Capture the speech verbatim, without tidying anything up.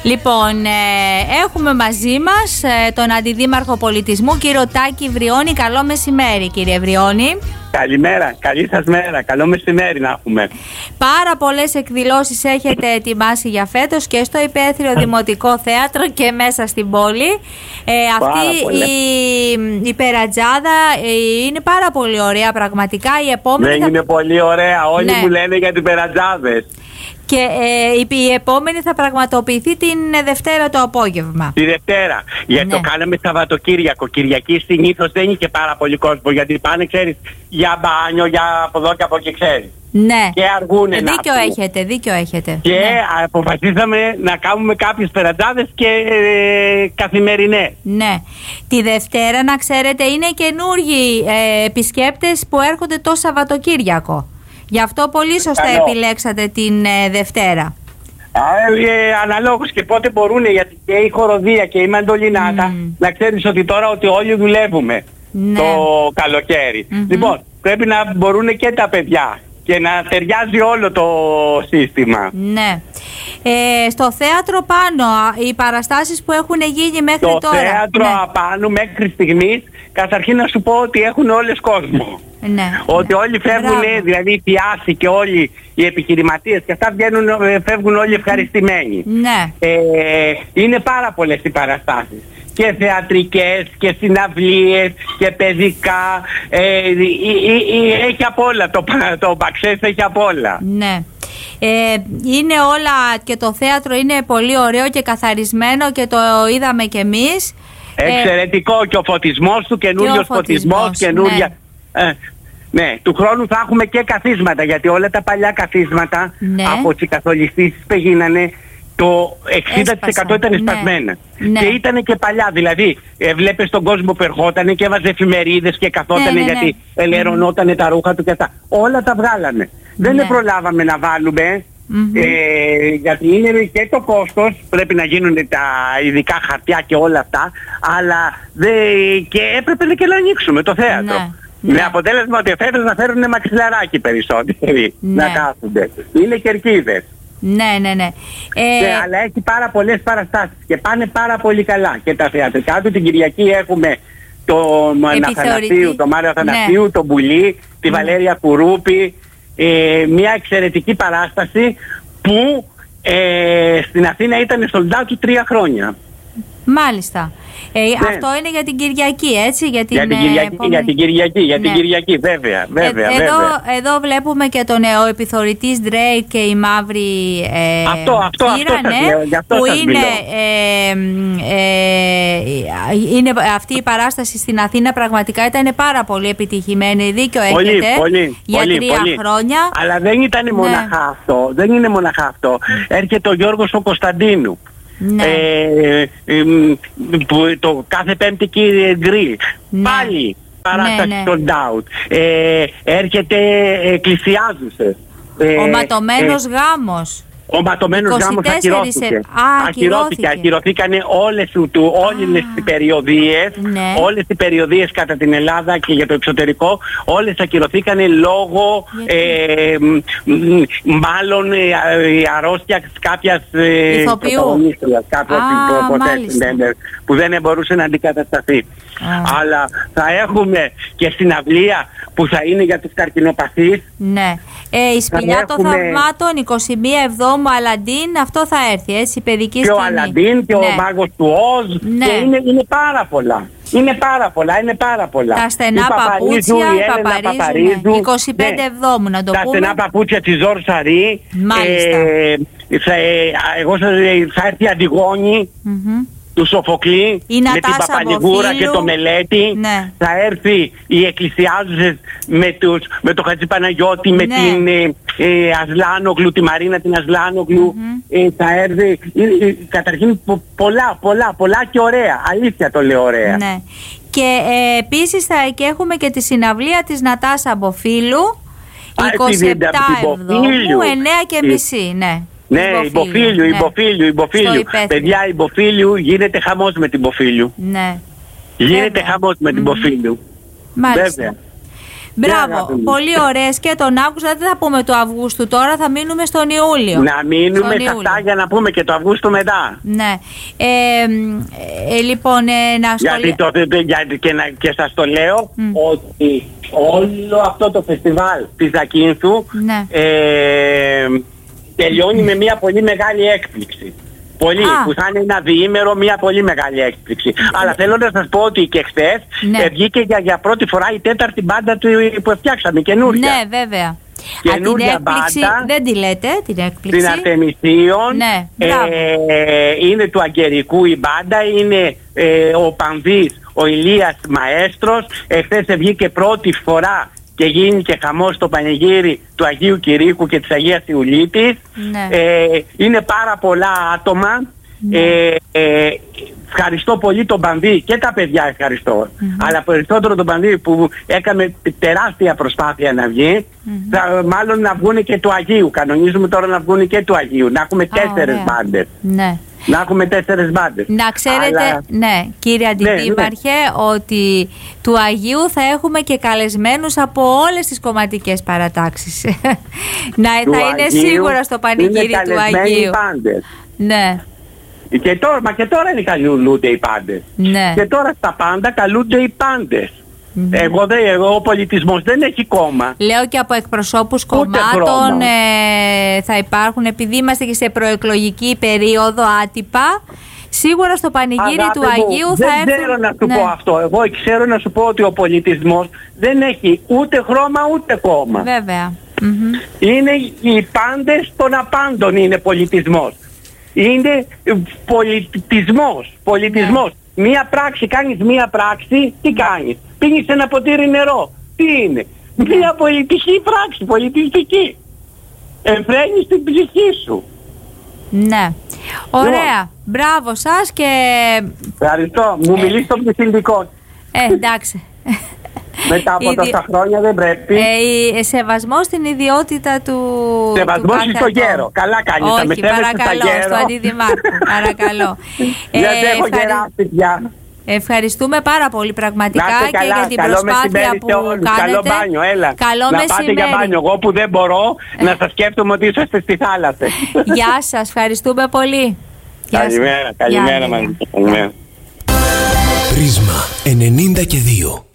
Λοιπόν, ε, έχουμε μαζί μας ε, τον Αντιδήμαρχο Πολιτισμού, κύριο Τάκη Βριώνη. Καλό μεσημέρι, κύριε Βριώνη. Καλημέρα, καλή σας μέρα, καλό μεσημέρι να έχουμε. Πάρα πολλές εκδηλώσεις έχετε ετοιμάσει για φέτος και στο Υπαίθριο Δημοτικό Θέατρο και μέσα στην πόλη. Ε, αυτή η, η περατζάδα ε, είναι πάρα πολύ ωραία πραγματικά. Η επόμενη Δεν θα... είναι πολύ ωραία, όλοι ναι. μου λένε για την περατζάδες. Και ε, η επόμενη θα πραγματοποιηθεί την Δευτέρα το απόγευμα. Τη Δευτέρα. Γιατί ναι. το κάναμε Σαββατοκύριακο. Κυριακή συνήθως δεν είναι και πάρα πολύ κόσμο. Γιατί πάνε, ξέρεις, για μπάνιο, για από εδώ και από εκεί, ξέρεις. Ναι. Και αργούνε. Δίκιο έχετε, δίκιο έχετε. Και ναι. αποφασίσαμε να κάνουμε κάποιες περατζάδες και ε, καθημερινές. Ναι. Τη Δευτέρα, να ξέρετε, είναι καινούργιοι ε, επισκέπτες που έρχονται το Σαββατοκύριακο. Γι' αυτό πολύ σωστά Καλό. επιλέξατε την ε, Δευτέρα. Α, ε, αναλόγως και πότε μπορούν, γιατί και η χοροδία και η μαντολινάτα, mm. να ξέρεις ότι τώρα ότι όλοι δουλεύουμε ναι. το καλοκαίρι. Mm-hmm. Λοιπόν, πρέπει να μπορούν και τα παιδιά και να ταιριάζει όλο το σύστημα. Ναι. Ε, στο θέατρο πάνω, οι παραστάσεις που έχουν γίνει μέχρι το τώρα. Το θέατρο ναι. απάνω μέχρι στιγμής, καταρχήν να σου πω ότι έχουν όλες κόσμο. Ναι. Ότι όλοι φεύγουν, δηλαδή οι πιάσοι και όλοι οι επιχειρηματίες και αυτά βγαίνουν, φεύγουν όλοι ευχαριστημένοι. Ναι. Ε, είναι πάρα πολλές οι παραστάσεις. Και θεατρικές και συναυλίες και παιδικά. Ε, ε, ε, ε, έχει απ' όλα. Το, το Μπαξές έχει απ' όλα. Ναι. Ε, είναι όλα και το θέατρο είναι πολύ ωραίο και καθαρισμένο και το είδαμε κι εμείς. Εξαιρετικό ε, και ο φωτισμός του, καινούριος φωτισμός, φωτισμός καινούρια... Ναι. Ε, ναι, του χρόνου θα έχουμε και καθίσματα, γιατί όλα τα παλιά καθίσματα ναι. από τις καθολιστήσεις που γίνανε το εξήντα τοις εκατό ήταν σπασμένα. Ναι. Και ήταν και παλιά, δηλαδή ε, βλέπεις τον κόσμο που ερχόταν και έβαζε εφημερίδες και καθότανε ναι, ναι, ναι. γιατί ελερωνότανε mm. τα ρούχα του και αυτά. Όλα τα βγάλανε. Ναι. Δεν προλάβαμε να βάλουμε, mm-hmm. ε, γιατί είναι και το κόστος, πρέπει να γίνουν τα ειδικά χαρτιά και όλα αυτά, αλλά δε, και έπρεπε και να ανοίξουμε το θέατρο. Ναι. Με ναι. αποτέλεσμα ότι φέτος να φέρουν μαξιλαράκι περισσότεροι ναι. να κάθονται. Είναι κερκίδες. Ναι, ναι, ναι. Ε... Και, αλλά έχει πάρα πολλές παραστάσεις και πάνε πάρα πολύ καλά. Και τα θεατρικά του την Κυριακή έχουμε το Αθανασίου, το Μάριο Αθανασίου, ναι. το Μπουλί, τη ναι. Βαλέρια Κουρούπη. Ε, μια εξαιρετική παράσταση που ε, στην Αθήνα ήταν sold out του τρία χρόνια. Μάλιστα. Ε, ναι. Αυτό είναι για την Κυριακή, έτσι, για την, για την Κυριακή, επόμενη... για την Κυριακή, για την ναι. Κυριακή, βέβαια, βέβαια, ε, βέβαια. Εδώ, εδώ βλέπουμε και τον ο επιθεωρητής Drake και η μαύρη ε, αυτό, αυτό, κύρα, αυτό, ναι, σας, αυτό που σας είναι, ε, ε, είναι αυτή η παράσταση στην Αθήνα, πραγματικά ήταν πάρα πολύ επιτυχημένη, δίκιο πολύ, έχετε, πολύ, για πολύ, τρία πολύ. χρόνια. Αλλά δεν ήταν ναι. μοναχά αυτό, δεν είναι μοναχά αυτό. Έρχεται ο Γιώργος ο Κωνσταντίνου. Ναι. Ε, ε, που το κάθε Πέμπτη κύριε Γκριλ ναι. πάλι παράσταση ναι, ναι. sold out. Ε, έρχεται εκκλησιάζουσε. Ο ματωμένος ε, γάμος. Ο ματωμένος γάμος ακυρώθηκε. Α, ακυρώθηκε. Ακυρωθήκανε όλες, του, όλες οι περιοδίες, ναι. όλες οι περιοδίες κατά την Ελλάδα και για το εξωτερικό, όλες ακυρωθήκανε λόγω ε, μάλλον ε, ε, αρρώστιας κάποιας ε, πρωταγωνίστριας, κάποιας που δεν μπορούσε να αντικατασταθεί. Ah. Αλλά θα έχουμε και συναυλία που θα είναι για τους καρκινοπαθείς. Ναι. Ε, η Σπηλιά των έχουμε... Θαυμάτων, εικοστή πρώτη Εβδόμου, Αλαντίν, αυτό θα έρθει, έτσι, η παιδική σκηνή. Και ο Αλαντίν και ναι. ο Μάγος του Οζ. Ναι. Και είναι, είναι πάρα πολλά. Είναι πάρα πολλά, είναι πάρα πολλά. Τα στενά παπούτσια, η Παπαρίζου, ναι. εικοστή πέμπτη ναι. Εβδόμου, να το τα πούμε. Τα στενά παπούτσια της Ζόρ Σαρή. Μάλιστα. Ε, θα, ε, εγώ θα, θα έρθει η Αντιγόνη. Mm-hmm. του Σοφοκλή με την Παπαλιγούρα και το Μελέτη. Ναι. Θα έρθει οι εκκλησιάζουσες με, τους, με το Χατζη Παναγιώτη, ναι. με την ε, ε, Ασλάνογλου, τη Μαρίνα την Ασλάνογλου. Mm-hmm. Ε, θα έρθει ε, ε, καταρχήν πο, πολλά, πολλά, πολλά και ωραία. Αλήθεια το λέω ωραία. Ναι. Και ε, επίσης θα και έχουμε και τη συναυλία της Νατάσα Μποφίλου εικοστή επτά Εβδόμου, εννιά και μισή, ναι. Ναι, Υποφίλιου, Υποφίλιου, Υποφίλιου. Παιδιά, Υποφίλιου γίνεται χαμός με την Υποφίλιου. Ναι. Γίνεται Βέβαια. χαμός με την Υποφίλιου. Μάλιστα. Βέβαια. Μπράβο, yeah, πολύ ωραίες και τον άκουσα. Δεν θα πούμε του Αυγούστου τώρα, θα μείνουμε στον Ιούλιο. Να μείνουμε σε αυτά για να πούμε και το Αυγούστου μετά. Ναι. Ε, ε, λοιπόν, ε, να γιατί το, γιατί και, να, και σας το λέω mm. ότι όλο αυτό το φεστιβάλ της Ζακίνθου ναι. ε, τελειώνει με μια πολύ μεγάλη έκπληξη. Πολύ, ah. που θα είναι ένα διήμερο, μια πολύ μεγάλη έκπληξη. Mm. Αλλά θέλω να σας πω ότι και χθες ναι. βγήκε για, για πρώτη φορά η τέταρτη μπάντα του, που φτιάξαμε, καινούρια. Ναι, βέβαια. Καινούρια μπάντα. Δεν τη λέτε, την έκπληξη. Την Αρτεμισίων. Ναι, ε, είναι του Αγγερικού η μπάντα, είναι ε, ο Πανδής, ο Ηλίας Μαέστρος. Εχθές βγήκε πρώτη φορά και γίνει και χαμός στο πανηγύρι του Αγίου Κηρύκου και της Αγίας Ιουλίτης. Ναι. Ε, είναι πάρα πολλά άτομα. Ναι. Ε, ε, ευχαριστώ πολύ τον Πανδί και τα παιδιά ευχαριστώ. Mm-hmm. Αλλά περισσότερο τον Πανδί που έκανε τεράστια προσπάθεια να βγει. Mm-hmm. Θα, μάλλον να βγουν και του Αγίου. Κανονίζουμε τώρα να βγουν και του Αγίου. Να έχουμε oh, τέσσερες yeah. μπάντες. Ναι. Να έχουμε τέσσερες μπάντες. Να ξέρετε, αλλά... ναι, κύριε Αντιδήμαρχε, ναι, ναι. ότι του Αγίου θα έχουμε και καλεσμένους από όλες τις κομματικές παρατάξεις. να του θα είναι Αγίου σίγουρα στο πανηγύρι του Αγίου. Πάντες. Ναι. Και τώρα, μα και τώρα είναι καλούνται οι πάντες. Ναι. Και τώρα στα πάντα καλούνται οι πάντες. Mm-hmm. Εγώ, δε, εγώ ο πολιτισμός δεν έχει κόμμα. Λέω και από εκπροσώπους κομμάτων ε, θα υπάρχουν, επειδή είμαστε και σε προεκλογική περίοδο άτυπα. Σίγουρα στο πανηγύρι Αγάπη του Αγίου μου, θα έρθουν. Δεν ξέρω να σου ναι. πω αυτό. Εγώ ξέρω να σου πω ότι ο πολιτισμός δεν έχει ούτε χρώμα ούτε κόμμα. Βέβαια. Mm-hmm. Είναι οι πάντες των απάντων είναι πολιτισμός. Είναι πολιτισμός. Πολιτισμός. Yeah. Μία πράξη, κάνεις μία πράξη, τι κάνεις? Πίνεις ένα ποτήρι νερό. Τι είναι? Yeah. Μία πολιτική πράξη, πολιτιστική. Εμφραίνεις την ψυχή σου. Ναι. Ωραία. Yeah. Μπράβο σας και... Ευχαριστώ. Μου ε... μιλείς στο πληθυντικό. Ε, εντάξει. Μετά από τόσα Ιδι... χρόνια δεν πρέπει. Ε, σεβασμό στην ιδιότητα του. Σεβασμό στο γέρο. Καλά κάνει. Όχι, θα με παρακαλώ, στο αντιδημάρχο. Παρακαλώ. Γιατί ε, έχω ευχαρι... γεράσει πια. Ευχαριστούμε πάρα πολύ πραγματικά και καλά, για την προσπάθεια που κάνετε. Καλό μπάνιο, έλα. Καλό να μεσημέρι. πάτε για μπάνιο. Εγώ που δεν μπορώ να σας σκέφτομαι ότι είσαστε στη θάλασσα. Γεια σας, ευχαριστούμε πολύ. Καλημέρα, καλημέρα. Πρίσμα ενενήντα και δύο.